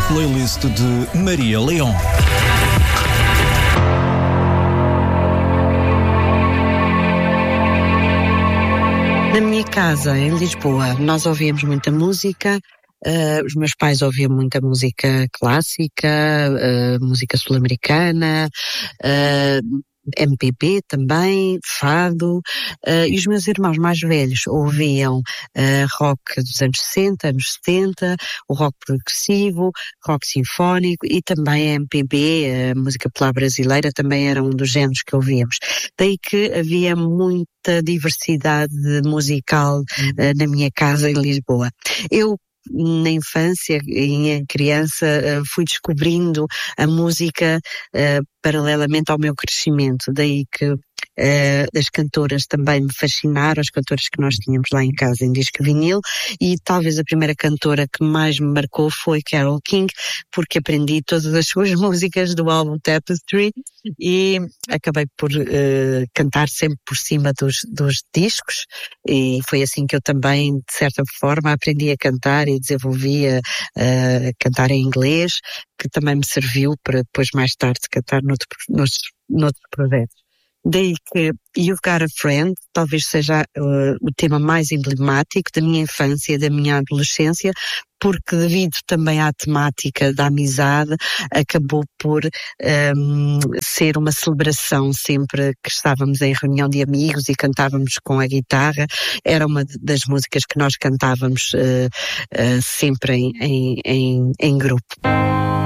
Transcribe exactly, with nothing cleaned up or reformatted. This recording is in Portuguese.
playlist de Maria Leão. Na minha casa, em Lisboa, nós ouvíamos muita música. Uh, os meus pais ouviam muita música clássica, uh, música sul-americana, uh, M P B também, fado, uh, e os meus irmãos mais velhos ouviam uh, rock dos anos sessenta, anos setenta, o rock progressivo, rock sinfónico e também M P B, a música popular brasileira também era um dos géneros que ouvíamos. Daí que havia muita diversidade musical uh, na minha casa em Lisboa. Eu na infância, em criança, fui descobrindo a música uh, paralelamente ao meu crescimento, daí que Uh, as cantoras também me fascinaram, as cantoras que nós tínhamos lá em casa em disco vinil, e talvez a primeira cantora que mais me marcou foi Carole King, porque aprendi todas as suas músicas do álbum Tapestry e acabei por uh, cantar sempre por cima dos, dos discos, e foi assim que eu também, de certa forma, aprendi a cantar e desenvolvi a, a cantar em inglês, que também me serviu para depois mais tarde cantar noutro, noutros, noutros projetos. Daí que You've Got a Friend talvez seja uh, o tema mais emblemático da minha infância e da minha adolescência, porque devido também à temática da amizade, acabou por um, ser uma celebração sempre que estávamos em reunião de amigos e cantávamos com a guitarra. Era uma das músicas que nós cantávamos uh, uh, sempre em, em, em, em grupo.